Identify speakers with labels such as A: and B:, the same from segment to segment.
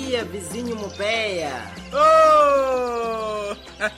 A: dia, vizinho Mopeia.
B: Oh!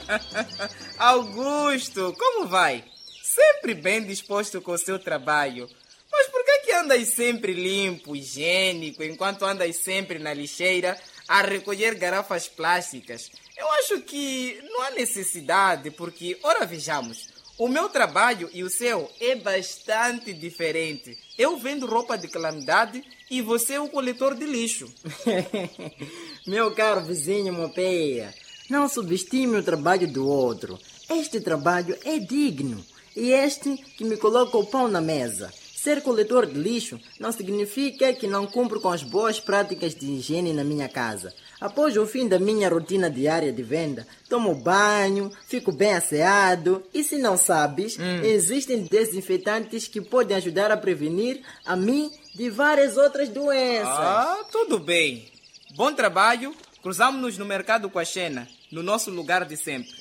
B: Augusto, como vai? Sempre bem disposto com o seu trabalho. Mas por que andas sempre limpo, higiênico, enquanto andas sempre na lixeira a recolher garrafas plásticas? Eu acho que não há necessidade, porque, ora vejamos, o meu trabalho e o seu é bastante diferente. Eu vendo roupa de calamidade e você é o coletor de lixo.
A: Meu caro vizinho Mopeia, não subestime o trabalho do outro. Este trabalho é digno e este que me coloca o pão na mesa. Ser coletor de lixo não significa que não cumpro com as boas práticas de higiene na minha casa. Após o fim da minha rotina diária de venda, tomo banho, fico bem asseado e, se não sabes, existem desinfetantes que podem ajudar a prevenir a mim de várias outras doenças.
B: Ah, tudo bem. Bom trabalho. Cruzamos-nos no mercado com a Xena, no nosso lugar de sempre.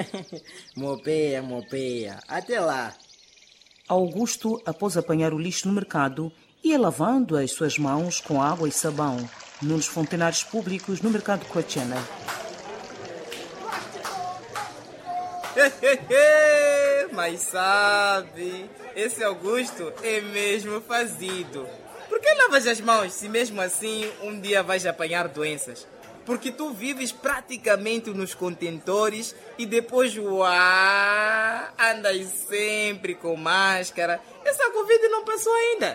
A: Mopeia. Até lá.
C: Augusto, após apanhar o lixo no mercado, ia lavando as suas mãos com água e sabão nos fontenários públicos no mercado Coachena.
B: Mas sabe, esse Augusto é mesmo fazido. Por que lavas as mãos se mesmo assim um dia vais apanhar doenças? Porque tu vives praticamente nos contentores e depois, andas sempre com máscara. Essa Covid não passou ainda.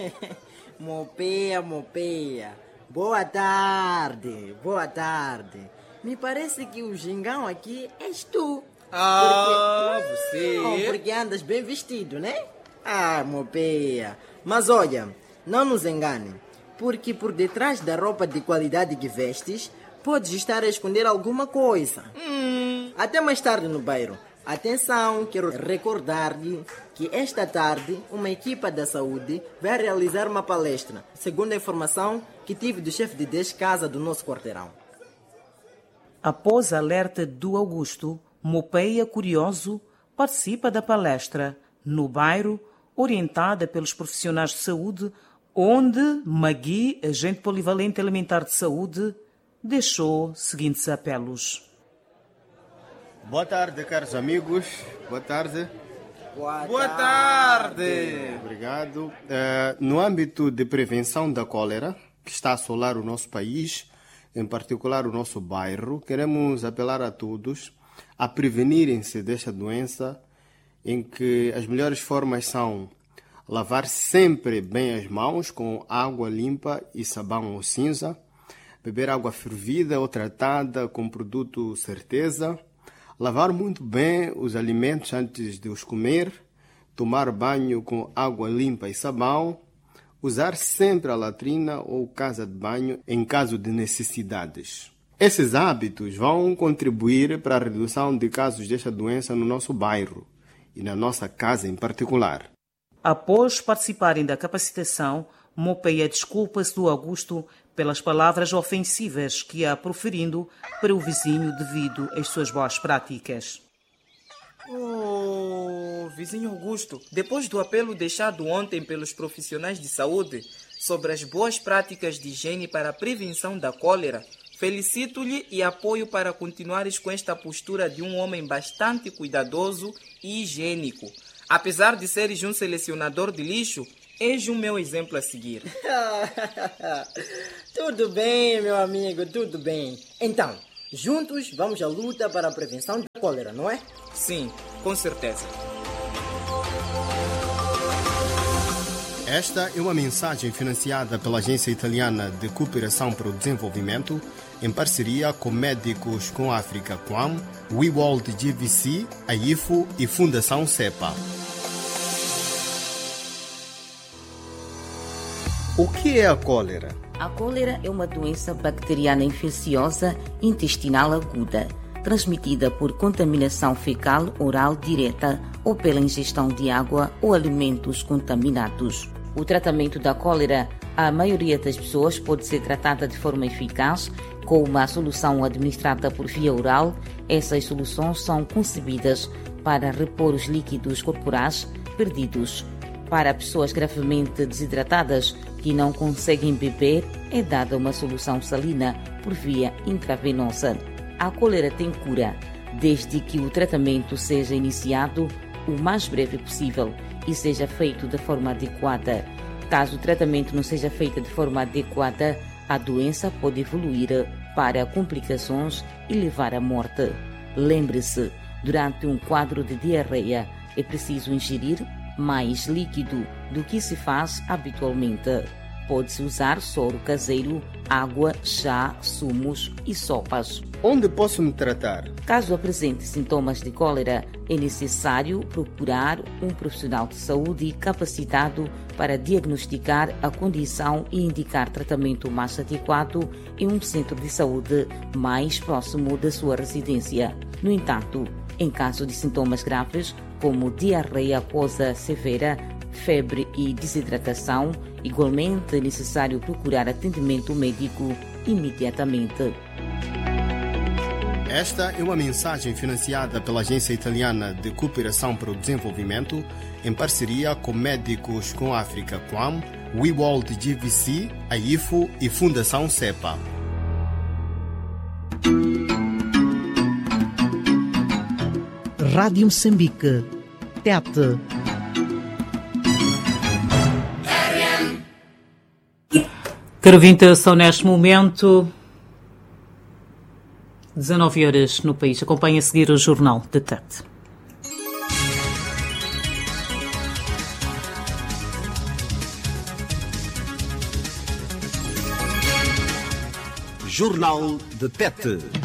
A: Mopeia. Boa tarde. Me parece que o gingão aqui és tu.
B: Você?
A: Não, porque andas bem vestido, né? Mopeia. Mas olha, não nos engane. Porque por detrás da roupa de qualidade que vestes, podes estar a esconder alguma coisa. Até mais tarde no bairro. Atenção, quero recordar-lhe que esta tarde uma equipa da saúde vai realizar uma palestra, segundo a informação que tive do chefe de descasa do nosso quarteirão.
C: Após a alerta do Augusto, Mopeia, curioso, participa da palestra no bairro, orientada pelos profissionais de saúde, onde Magui, agente polivalente alimentar de saúde, deixou seguintes apelos.
D: Boa tarde, caros amigos. Boa tarde.
B: Boa tarde.
D: Obrigado. No âmbito de prevenção da cólera, que está a assolar o nosso país, em particular o nosso bairro, queremos apelar a todos a prevenirem-se desta doença, em que as melhores formas são lavar sempre bem as mãos com água limpa e sabão ou cinza, beber água fervida ou tratada com produto certeza, lavar muito bem os alimentos antes de os comer, tomar banho com água limpa e sabão, usar sempre a latrina ou casa de banho em caso de necessidades. Esses hábitos vão contribuir para a redução de casos desta doença no nosso bairro e na nossa casa em particular.
C: Após participarem da capacitação, Mopeia desculpa-se do Augusto pelas palavras ofensivas que ia proferindo para o vizinho devido às suas boas práticas.
B: Vizinho Augusto, depois do apelo deixado ontem pelos profissionais de saúde sobre as boas práticas de higiene para a prevenção da cólera, felicito-lhe e apoio para continuares com esta postura de um homem bastante cuidadoso e higiênico. Apesar de seres um selecionador de lixo, és o meu exemplo a seguir.
A: Tudo bem, meu amigo, tudo bem. Então, juntos vamos à luta para a prevenção da cólera, não é?
B: Sim, com certeza.
D: Esta é uma mensagem financiada pela Agência Italiana de Cooperação para o Desenvolvimento, em parceria com Médicos com África QAM, WeWorld GVC, a IFO e Fundação CEPA. O que é a cólera?
E: A cólera é uma doença bacteriana infecciosa intestinal aguda, transmitida por contaminação fecal oral direta ou pela ingestão de água ou alimentos contaminados. O tratamento da cólera, a maioria das pessoas pode ser tratada de forma eficaz com uma solução administrada por via oral. Essas soluções são concebidas para repor os líquidos corporais perdidos. Para pessoas gravemente desidratadas que não conseguem beber, é dada uma solução salina por via intravenosa. A cólera tem cura, desde que o tratamento seja iniciado o mais breve possível e seja feito de forma adequada. Caso o tratamento não seja feito de forma adequada, a doença pode evoluir para complicações e levar à morte. Lembre-se, durante um quadro de diarreia, é preciso ingerir mais líquido do que se faz habitualmente. Pode-se usar soro caseiro, água, chá, sumos e sopas.
D: Onde posso me tratar?
E: Caso apresente sintomas de cólera, é necessário procurar um profissional de saúde capacitado para diagnosticar a condição e indicar tratamento mais adequado em um centro de saúde mais próximo da sua residência. No entanto, em caso de sintomas graves, como diarreia aquosa severa, febre e desidratação, igualmente é necessário procurar atendimento médico imediatamente.
D: Esta é uma mensagem financiada pela Agência Italiana de Cooperação para o Desenvolvimento, em parceria com Médicos com África QAM, WeWorld GVC, a IFO e Fundação CEPA.
F: Rádio Moçambique, TET.
C: Caro ouvinte, são neste momento 19 horas no país. Acompanhe a seguir o Jornal de TET.
G: Jornal de TET.